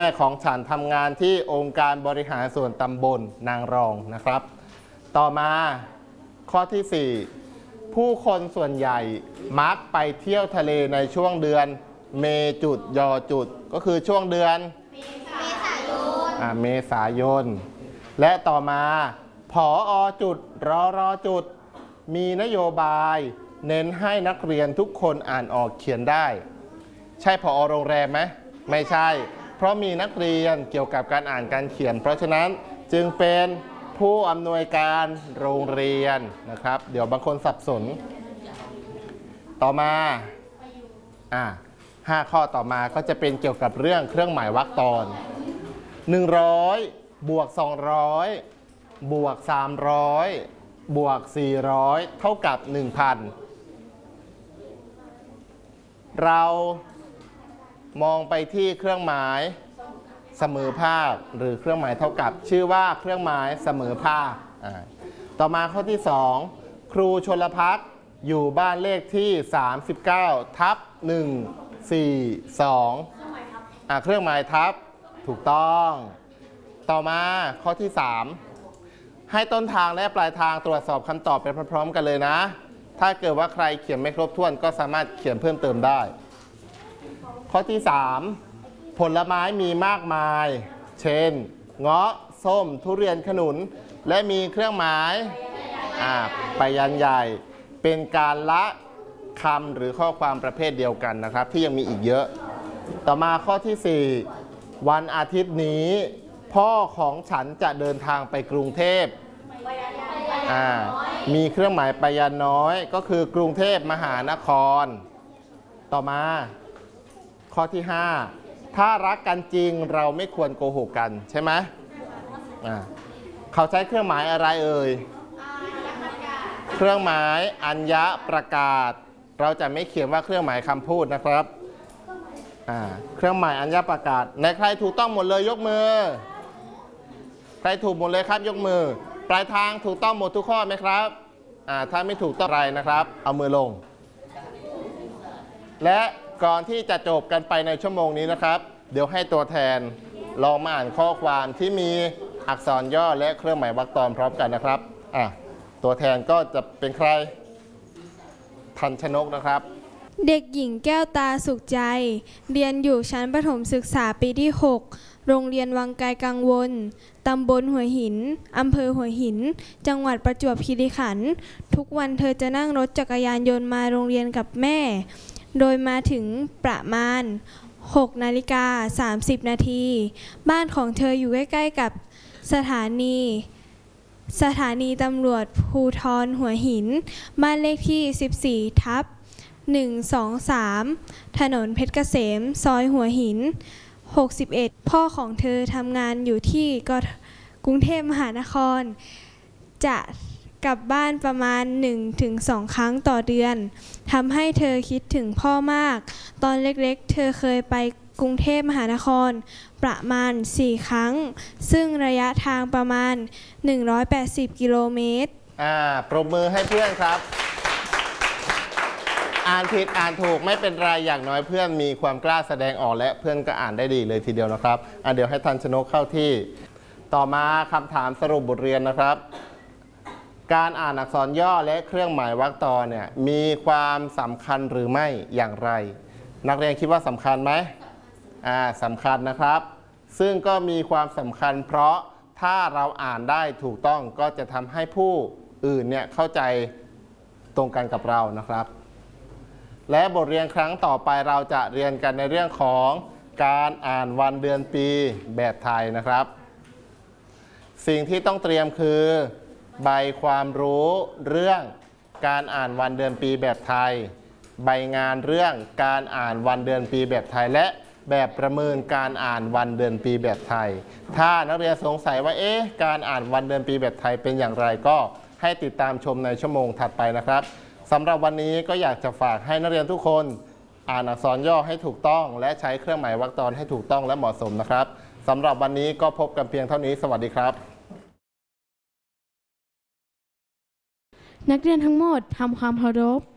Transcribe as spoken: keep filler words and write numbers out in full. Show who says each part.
Speaker 1: แม่ของฉันทำงานที่องค์การบริหารส่วนตำบลนางรองนะครับต่อมาข้อที่สี่ผู้คนส่วนใหญ่มักไปเที่ยวทะเลในช่วงเดือนเมจุดยอจุดก็คือช่วงเดือนเมษายนอ่าเมษายนและต่อมาผอจุดรอรอจุดมีนโยบายเน้นให้นักเรียนทุกคนอ่านออกเขียนได้ใช่ผอโรงแรมไหมไม่ใช่เพราะมีนักเรียนเกี่ยวกับการอ่านการเขียนเพราะฉะนั้นจึงเป็นผู้อำนวยการโรงเรียนนะครับเดี๋ยวบางคนสับสนต่อมาอ่าห้าข้อต่อมาก็จะเป็นเกี่ยวกับเรื่องเครื่องหมายวรรคตอนหนึ่งร้อยบวกสองร้อยบวกสามร้อยบวกสี่ร้อยเท่ากับ หนึ่งพัน เรามองไปที่เครื่องหมายเสมอภาคหรือเครื่องหมายเท่ากับชื่อว่าเครื่องหมายเสมอภาคต่อมาข้อที่สองครูชลภักดิ์อยู่บ้านเลขที่สามสิบเก้าทับหนึ่งสี่สองอ่าเครื่องหมายทับถูกต้องต่อมาข้อที่สามให้ต้นทางและปลายทางตรวจสอบคำตอบไปพร้อมๆกันเลยนะถ้าเกิดว่าใครเขียนไม่ครบถ้วนก็สามารถเขียนเพิ่มเติมได้ข้อที่สามผลไม้มีมากมายเช่นเงาะส้มทุเรียนขนุนและมีเครื่องหมายอ่าไปยันใหญ่เป็นการละคำหรือข้อความประเภทเดียวกันนะครับที่ยังมีอีกเยอะต่อมาข้อที่สี่วันอาทิตย์นี้พ่อของฉันจะเดินทางไปกรุงเทพอ่ามีเครื่องหมายไปยันน้อยก็คือกรุงเทพมหานครต่อมาข้อที่ห้าถ้ารักกันจริงเราไม่ควรโกหกกันใช่ไหมอ่าเขาใช้เครื่องหมายอะไรเอ่ยเครื่องหมายอัญญประกาศเราจะไม่เขียนว่าเครื่องหมายคำพูดนะครับอ่าเครื่องหมายอัญญประกาศในใครถูกต้องหมดเลยยกมือใครถูกหมดเลยครับยกมือปลายทางถูกต้องหมดทุกข้อไหมครับอ่าถ้าไม่ถูกต้องอะไรนะครับเอามือลงและก่อนที่จะจบกันไปในชั่วโมงนี้นะครับเดี๋ยวให้ตัวแทนลองมาอ่านข้อความที่มีอักษรย่อและเครื่องหมายวรรคตอนพร้อมกันนะครับอ่ะตัวแทนก็จะเป็นใครทันชนกนะครับ
Speaker 2: เด็กหญิงแก้วตาสุขใจเรียนอยู่ชั้นประถมศึกษาปีที่หกโรงเรียนวังไกลกังวลตำบลหัวหินอำเภอหัวหินจังหวัดประจวบคีรีขันธ์ทุกวันเธอจะนั่งรถจักรยานยนต์มาโรงเรียนกับแม่โดยมาถึงประมาณหกนาฬิกาสามสิบนาทีบ้านของเธออยู่ใกล้ๆกับสถานีสถานีตำรวจภูธรหัวหินบ้านเลขที่สิบสี่ทับหนึ่งสองสามถนนเพชรเกษมซอยหัวหินหกสิบเอ็ดพ่อของเธอทำงานอยู่ที่กรุงเทพมหานครจะกลับบ้านประมาณ หนึ่งถึงสอง ครั้งต่อเดือนทำให้เธอคิดถึงพ่อมากตอนเล็กๆเธอเคยไปกรุงเทพมหานครประมาณสี่ครั้งซึ่งระยะทางประมาณหนึ่งร้อยแปดสิบกิโลเมตร
Speaker 1: อ่าปรบมือให้เพื่อนครับอ่านผิดอ่านถูกไม่เป็นไรอย่างน้อยเพื่อนมีความกล้าแสดงออกและเพื่อนก็อ่านได้ดีเลยทีเดียวนะครับอ่ะเดี๋ยวให้ทันชนกเข้าที่ต่อมาคำถามสรุปบทเรียนนะครับการอ่านอักษรย่อและเครื่องหมายวรรคตอนเนี่ยมีความสำคัญหรือไม่อย่างไรนักเรียนคิดว่าสำคัญไหมอ่าสำคัญนะครับซึ่งก็มีความสำคัญเพราะถ้าเราอ่านได้ถูกต้องก็จะทำให้ผู้อื่นเนี่ยเข้าใจตรงกันกับเรานะครับและบทเรียนครั้งต่อไปเราจะเรียนกันในเรื่องของการอ่านวันเดือนปีแบบไทยนะครับสิ่งที่ต้องเตรียมคือใบความรู้เรื่องการอ่านวันเดือนปีแบบไทยใบงานเรื่องการอ่านวันเดือนปีแบบไทยและแบบประเมินการอ่านวันเดือนปีแบบไทยถ้านักเรียนสงสัยว่าเอ๊ะการอ่านวันเดือนปีแบบไทยเป็นอย่างไรก็ให้ติดตามชมในชั่วโมงถัดไปนะครับสำหรับวันนี้ก็อยากจะฝากให้นักเรียนทุกคนอ่านอักษรย่อให้ถูกต้องและใช้เครื่องหมายวรรคตอนให้ถูกต้องและเหมาะสมนะครับสำหรับวันนี้ก็พบกันเพียงเท่านี้สวัสดีครับ
Speaker 3: นักเรียนทั้งหมดทำความเคารพ